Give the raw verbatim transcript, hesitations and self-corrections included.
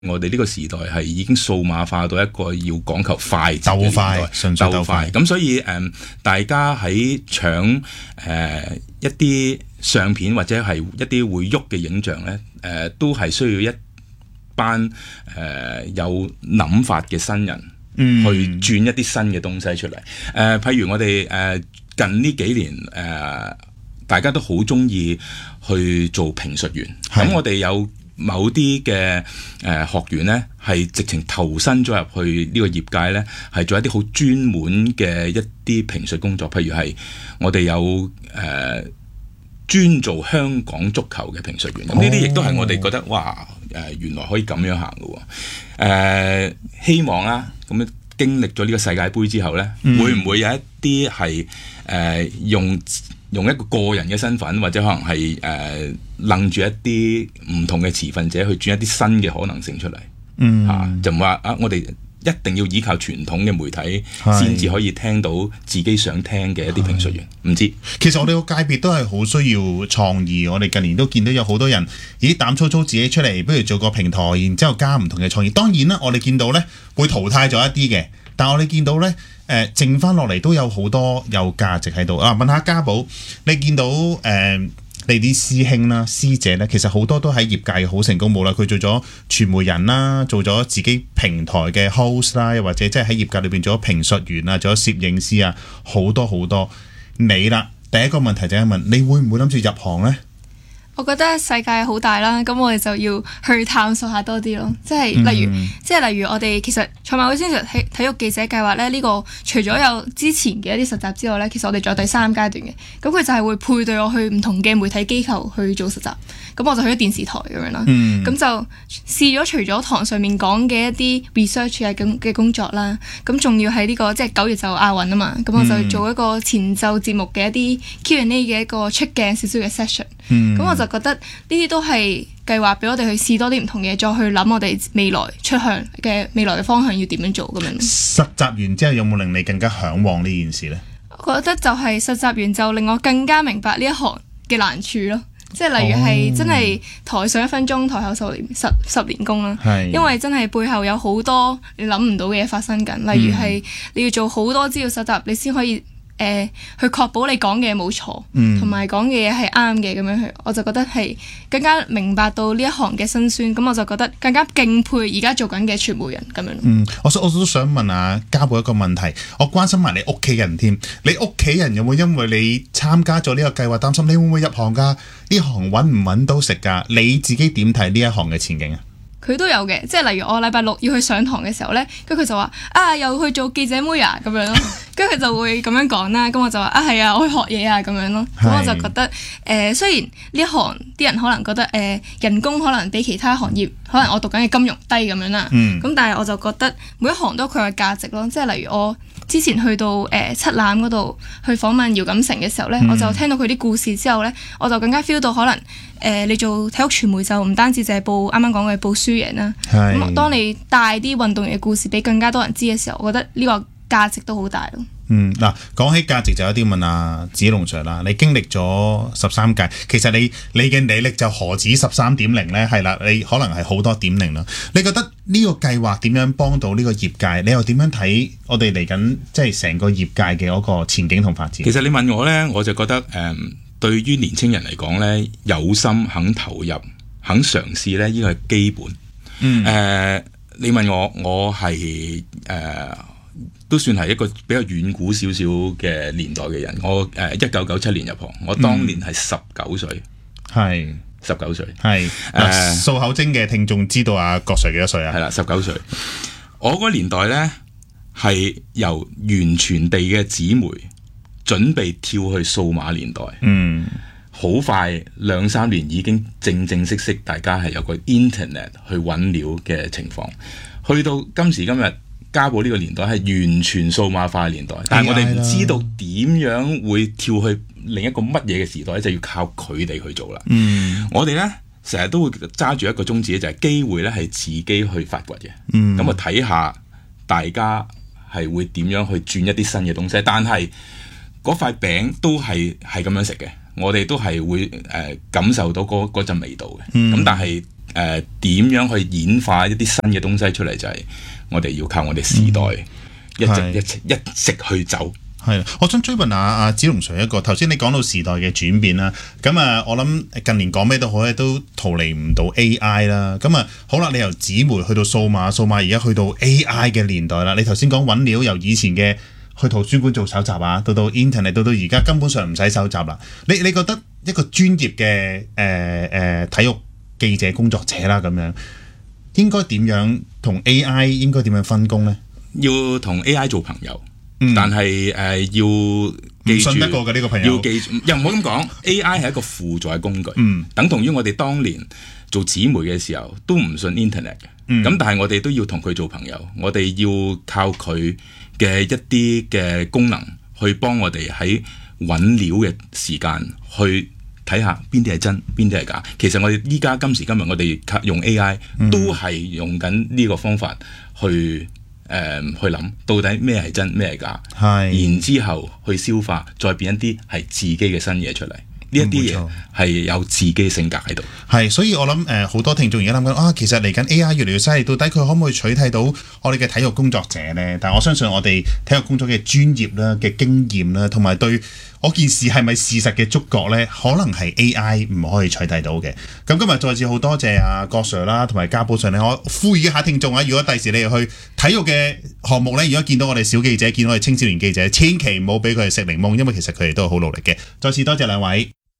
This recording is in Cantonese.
我哋呢個時代係已經數碼化到一個要講求快捷嘅年代， 鬥快，純粹鬥快。 咁所以誒、呃，大家喺搶誒、呃、一啲相片或者係一啲會喐嘅影像咧，誒、呃、都係需要一班誒、呃、有諗法嘅新人、嗯、去轉一啲新嘅東西出嚟。誒、呃，譬如我哋誒、呃、近呢幾年誒、呃，大家都好中意去做評述員，咁我哋有某啲嘅誒學員咧，係直情投身咗入去呢個業界咧，係做一啲好專門嘅一啲評述工作。譬如係我哋有誒、呃、專做香港足球嘅評述員，咁呢啲亦都係我哋覺得哇誒、呃、原來可以咁樣行嘅喎。誒、呃、希望啦，咁樣經歷咗呢個世界盃之後咧，嗯、會唔會有一啲係誒用用一個個人嘅身份，或者可能係誒楞住一啲唔同嘅持份者去轉一啲新嘅可能性出嚟，嗯嚇、啊、就唔話啊，我哋一定要依靠傳統嘅媒體先至可以聽到自己想聽嘅一啲評述員，唔知其實我哋個界別都係好需要創意。我哋近年都見到有好多人，咦膽粗粗自己出嚟，不如做個平台，然之後加唔同嘅創意。當然啦，我哋見到咧會淘汰咗一啲嘅，但係我哋見到咧。誒、呃、剩翻落嚟都有好多有價值喺度啊！問下家寶，你見到誒、呃、你啲師兄啦、師姐咧，其實好多都喺業界好成功，無論佢做咗傳媒人啦，做咗自己平台嘅 host 啦，又或者即係喺業界裏邊做咗評述員啊，做咗攝影師啊，好多好多。你啦，第一個問題就係問你會唔會諗住入行呢？ 我覺得世界好大啦，咁我哋就要去探索下多啲咯。即係例如，嗯、即係例如我哋其實賽馬會宣傳體體育記者計劃咧，呢、呢個除咗有之前嘅一啲實習之外咧，其實我哋仲有第三階段嘅。咁佢就係會配對我去唔同嘅媒體機構去做實習。咁我就去咗電視台咁樣啦。咁、嗯、就試咗除咗堂上面講嘅一啲 research 嘅咁嘅工作啦，咁仲要係呢、呢個即係九月就亞運啊嘛。咁我就做一個前奏節目嘅一啲 Q and A 嘅一個出鏡少少嘅 session。咁、嗯、我就覺得呢啲都係計劃俾我哋去試多啲唔同嘢，再去諗我哋未來出向嘅未來嘅方向要點樣做咁樣。 實習完之後有冇令你更加嚮往呢件事呢？ 我覺得就係實習完就令我更加明白呢一行嘅難處咯。即係例如係真係台上一分鐘，台後十年十十年功啦。是因為真係背後有好多你諗唔到嘅嘢發生緊，例如係你要做好多資料搜集，你先可以。誒、呃，去確保你講嘅嘢冇錯，同埋講嘅嘢係啱嘅咁樣去，我就覺得係更加明白到呢一行嘅辛酸，咁我就覺得更加敬佩而家做緊嘅傳媒人咁樣。 嗯，我我都想問下家寶一個問題，我關心埋你屋企人添，你屋企人有冇因為你參加咗呢個計劃擔心你會唔會入行㗎？呢行揾唔揾到食㗎？你自己點睇呢一行嘅前景啊？ 佢都有嘅，即係例如我禮拜六要去上堂嘅時候咧，跟住佢就話啊，又去做記者妹啊咁樣咯，跟住佢就會咁樣講啦，咁我就話啊係啊，我去學嘢啊咁樣咯，咁我就覺得誒、呃、雖然呢一行啲人可能覺得誒、呃、人工可能比其他行業可能我讀緊嘅金融低咁樣啦，咁、嗯、但係我就覺得每一行都有佢嘅價值咯，即係例如我之前去到誒、呃、七欖嗰度去訪問姚錦成嘅時候咧，嗯、我就聽到佢啲故事之後咧，我就更加 feel 到可能誒、呃、你做體育傳媒就唔單止淨係報啱啱講嘅報輸贏啦，咁是當你帶啲運動員嘅故事俾更加多人知嘅時候，我覺得呢個價值都好大咯。 嗯，嗱，講起價值就有啲問阿子龍 Sir 啦，你經歷咗十三屆，其實你你嘅履歷就何止十三點零咧？係啦，你可能係好多點零啦。你覺得呢個計劃點樣幫到呢個業界？你又點樣睇我哋嚟緊即係成個業界嘅嗰個前景同發展？ 其實你問我咧，我就覺得誒、呃，對於年青人嚟講咧，有心肯投入、肯嘗試咧，呢個係基本。嗯。誒、呃，你問我，我係誒。呃都算係一個比較遠古少少嘅年代嘅人。我誒一九九七年入行，我當年係十九歲，係十九歲，係誒數口精嘅聽眾知道阿郭 Sir 幾多歲啊？係啦，十九歲。我嗰個年代咧係由完全地嘅紙媒準備跳去數碼年代，嗯，好快兩三年已經正正式式大家係有個 internet 去揾料嘅情況，去到今時今日。家寶呢個年代係完全數碼化嘅年代，但係我哋唔知道點樣會跳去另一個乜嘢嘅時代，就要靠佢哋去做啦。嗯，我哋咧成日都會揸住一個宗旨，就係、是、機會咧係自己去發掘嘅。嗯，咁啊睇下大家係會點樣去轉一啲新嘅東西，但係嗰塊餅都係係咁樣食嘅，我哋都係會誒、呃、感受到嗰嗰陣味道嘅。咁、嗯、但係誒點樣去演化一啲新嘅東西出嚟，就係、是、我哋要靠我哋時代、嗯、一直一直一直去走。 係，我想追問下阿子龍 Sir 一個，頭先你講到時代嘅轉變啦，咁啊，我諗近年講咩都好咧，都逃離唔到 A I 啦。咁啊，好啦，你由紙媒去到數碼，數碼而家去到 A I 嘅年代啦。你頭先講揾料，由以前嘅去圖書館做搜集啊，到到 Internet， 到到而家根本上唔使搜集啦。你你覺得一個專業嘅誒誒體育記者工作者啦，咁樣應該點樣同 A I 應該點樣分工呢？ 要同 A I 做朋友。 嗯、 但係誒、呃、要記住， 信得過嘅呢個朋友， 要記住，又唔好咁講。A I 係一個輔助嘅工具， 嗯、 等同於我哋當年做紙媒嘅時候都唔信 Internet 嘅。咁、嗯、但係我哋都要同佢做朋友，我哋要靠佢嘅一啲嘅功能去幫我哋喺揾料嘅時間去睇下邊啲係真，邊啲係假。其實我哋依家今時今日我哋用 A I、嗯、都係用緊呢個方法去。誒、嗯、去諗到底咩係真咩係假，然之後去消化，再變一啲係自己嘅新嘢出嚟。呢一啲嘢係有自己性格喺度。 係，所以我諗誒好多聽眾而家諗緊啊，其實嚟緊 A I 越嚟越犀利，到底佢可唔可以取替到我哋嘅體育工作者呢？但係我相信我哋體育工作嘅專業啦、嘅經驗啦，同埋對嗰件事係咪事實嘅觸覺呢，可能係 A I 唔可以取替到嘅。咁今日再次好多謝阿郭 Sir 啦，同埋家寶上嚟，我呼籲一下聽眾啊，如果第時你哋去體育嘅項目呢，如果見到我哋小記者，見到我哋青少年記者，千祈唔好俾佢哋食檸檬，因為其實佢哋都係好努力嘅。再次多謝兩位。